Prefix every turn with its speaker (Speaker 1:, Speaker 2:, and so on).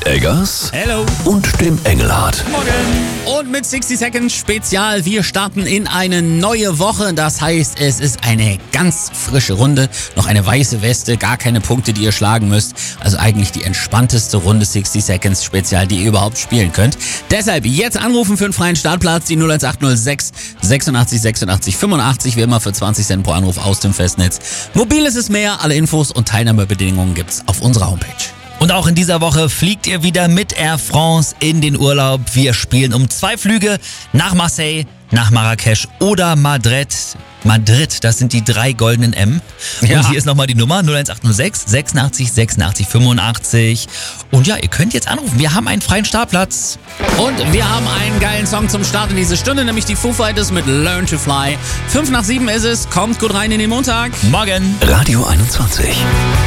Speaker 1: Eggers
Speaker 2: Hello.
Speaker 1: und dem Engelhardt.
Speaker 2: Morgen. Und mit 60 Seconds Spezial. Wir starten in eine neue Woche. Das heißt, es ist eine ganz frische Runde. Noch eine weiße Weste, gar keine Punkte, die ihr schlagen müsst. Also eigentlich die entspannteste Runde 60 Seconds Spezial, die ihr überhaupt spielen könnt. Deshalb jetzt anrufen für einen freien Startplatz. Die 01806 86 86 85. Wie immer für 20 Cent pro Anruf aus dem Festnetz. Mobil ist es mehr. Alle Infos und Teilnahmebedingungen gibt's auf unserer Homepage.
Speaker 3: Und auch in dieser Woche fliegt ihr wieder mit Air France in den Urlaub. Wir spielen um 2 Flüge nach Marseille, nach Marrakesch oder Madrid. Madrid, das sind die 3 goldenen M.
Speaker 2: Ja.
Speaker 3: Und hier ist nochmal die Nummer 01806 86 86 85. Und ja, ihr könnt jetzt anrufen. Wir haben einen freien Startplatz.
Speaker 2: Und wir haben einen geilen Song zum Start in diese Stunde, nämlich die Foo Fighters mit Learn to Fly. 5 nach 7 ist es. Kommt gut rein in den Montag.
Speaker 3: Morgen.
Speaker 1: Radio 21.